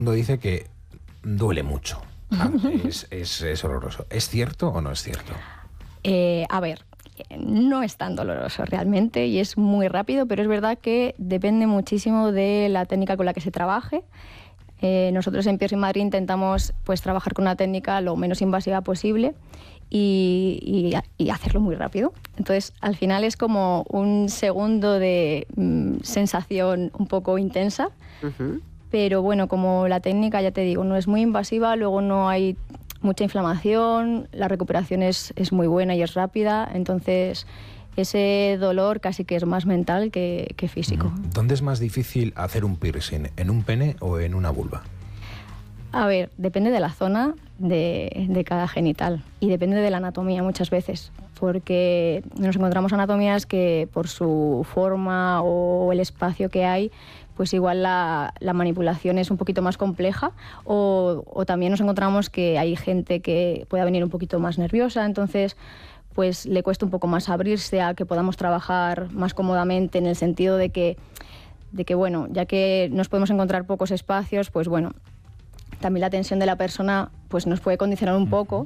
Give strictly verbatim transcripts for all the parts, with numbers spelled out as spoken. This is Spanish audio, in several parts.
mundo dice que duele mucho. Ah, es, es, es horroroso. ¿Es cierto o no es cierto? Eh, a ver, no es tan doloroso realmente y es muy rápido, pero es verdad que depende muchísimo de la técnica con la que se trabaje. Eh, nosotros en Piercing Madrid intentamos pues, trabajar con una técnica lo menos invasiva posible y, y, y hacerlo muy rápido. Entonces, al final es como un segundo de mm, sensación un poco intensa, uh-huh. Pero bueno, como la técnica, ya te digo, no es muy invasiva, luego no hay mucha inflamación, la recuperación es, es muy buena y es rápida, entonces ese dolor casi que es más mental que, que físico. ¿Dónde es más difícil hacer un piercing? ¿En un pene o en una vulva? A ver, depende de la zona de, de cada genital y depende de la anatomía muchas veces, porque nos encontramos anatomías que por su forma o el espacio que hay, pues igual la, la manipulación es un poquito más compleja o, o también nos encontramos que hay gente que pueda venir un poquito más nerviosa, entonces pues le cuesta un poco más abrirse a que podamos trabajar más cómodamente en el sentido de que, de que bueno, ya que nos podemos encontrar pocos espacios, pues bueno, también la tensión de la persona pues nos puede condicionar un poco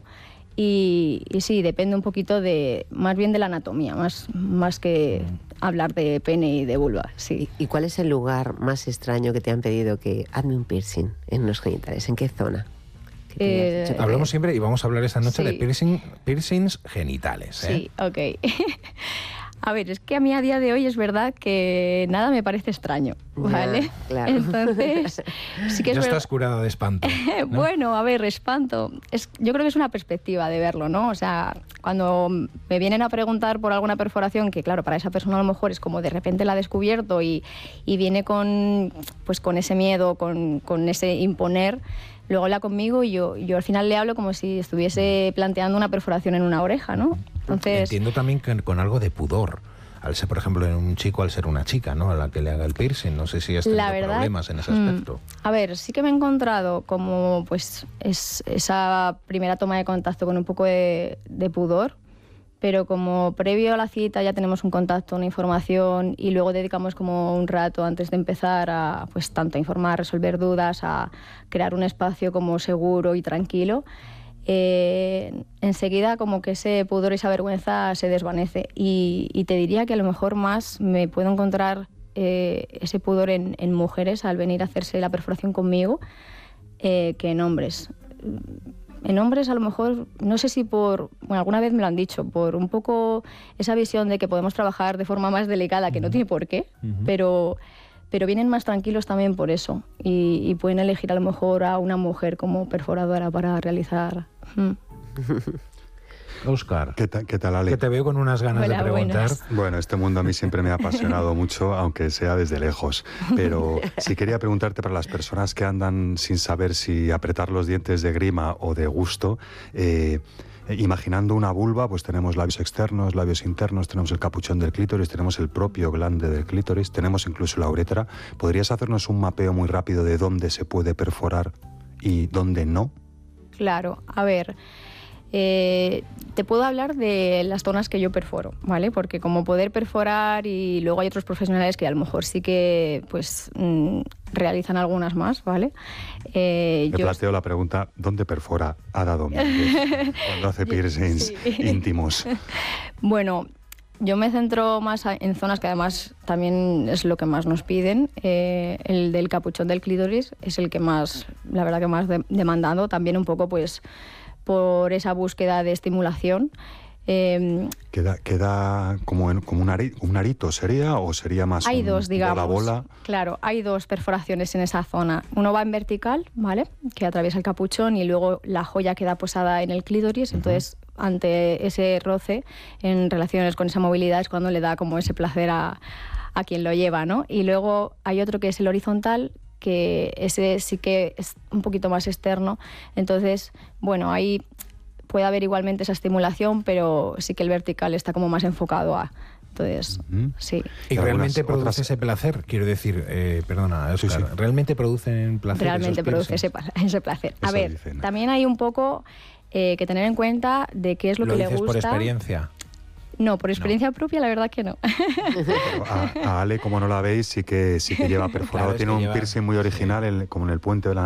y, y sí, depende un poquito de, más bien de la anatomía, más, más que hablar de pene y de vulva, sí. ¿Y cuál es el lugar más extraño que te han pedido que hazme un piercing en los genitales? ¿En qué zona? Eh, Hablamos siempre y vamos a hablar esta noche sí. de piercing, piercings genitales, ¿eh? Sí, ok. A ver, es que a mí a día de hoy es verdad que nada me parece extraño, ¿vale? Yeah, claro. Entonces, sí que es ya verdad. Estás curada de espanto, ¿no? Bueno, a ver, espanto. Es, yo creo que es una perspectiva de verlo, ¿no? O sea, cuando me vienen a preguntar por alguna perforación, que claro, para esa persona a lo mejor es como de repente la ha descubierto y, y viene con, pues, con ese miedo, con, con ese imponer, luego habla conmigo y yo, yo al final le hablo como si estuviese planteando una perforación en una oreja, ¿no? Entonces, entiendo también que con algo de pudor, al ser, por ejemplo, en un chico, al ser una chica, ¿no? A la que le haga el piercing, no sé si has tenido verdad, problemas en ese aspecto. A ver, sí que me he encontrado como pues es, esa primera toma de contacto con un poco de, de pudor, pero como previo a la cita ya tenemos un contacto, una información y luego dedicamos como un rato antes de empezar a pues tanto a informar, resolver dudas, a crear un espacio como seguro y tranquilo. Eh, enseguida como que ese pudor y esa vergüenza se desvanece y, y te diría que a lo mejor más me puedo encontrar eh, ese pudor en, en mujeres al venir a hacerse la perforación conmigo eh, que en hombres. En hombres a lo mejor, no sé si por, bueno, alguna vez me lo han dicho, por un poco esa visión de que podemos trabajar de forma más delicada, que no tiene por qué, uh-huh. pero... pero vienen más tranquilos también por eso y, y pueden elegir a lo mejor a una mujer como perforadora para realizar. Mm. Óscar, ¿Qué, ta, ¿qué tal, Ale? Que te veo con unas ganas Hola, de preguntar. buenas. Bueno, este mundo a mí siempre me ha apasionado mucho, aunque sea desde lejos. Pero sí quería preguntarte para las personas que andan sin saber si apretar los dientes de grima o de gusto. Eh, Imaginando una vulva, pues tenemos labios externos, labios internos, tenemos el capuchón del clítoris, tenemos el propio glande del clítoris, tenemos incluso la uretra. ¿Podrías hacernos un mapeo muy rápido de dónde se puede perforar y dónde no? Claro, a ver, eh, te puedo hablar de las zonas que yo perforo, ¿vale? Porque como poder perforar y luego hay otros profesionales que a lo mejor sí que pues mmm, realizan algunas más, ¿vale? Eh, Me yo... planteo la pregunta, ¿dónde perfora Ada Domínguez cuando hace piercings sí. íntimos? Bueno, yo me centro más en zonas que además también es lo que más nos piden. Eh, el del capuchón del clítoris es el que más, la verdad que más de- demandado, también un poco pues por esa búsqueda de estimulación. Eh, ¿Queda, queda como, en, como un, ari, un arito sería o sería más hay un dos, digamos. bola, bola? Claro, hay dos perforaciones en esa zona. Uno va en vertical, ¿vale? Que atraviesa el capuchón y luego la joya queda posada en el clítoris. Uh-huh. Entonces, ante ese roce en relaciones con esa movilidad es cuando le da como ese placer a, a quien lo lleva, ¿no? Y luego hay otro que es el horizontal, que ese sí que es un poquito más externo. Entonces, bueno, ahí puede haber igualmente esa estimulación, pero sí que el vertical está como más enfocado a... Entonces, uh-huh. sí. ¿Y realmente otras, produce otras... ese placer? Quiero decir, eh, perdona, Óscar, sí, sí. ¿realmente producen placer? Realmente produce ese, ese placer. A Eso ver, dicen. También hay un poco eh, que tener en cuenta de qué es lo, ¿Lo que dices le gusta. por experiencia? No, por experiencia no. propia, la verdad que no. Pero a, a Ale, como no la veis, sí que, sí que lleva perforado. Claro, Tiene un lleva... piercing muy original, el, como en el puente de la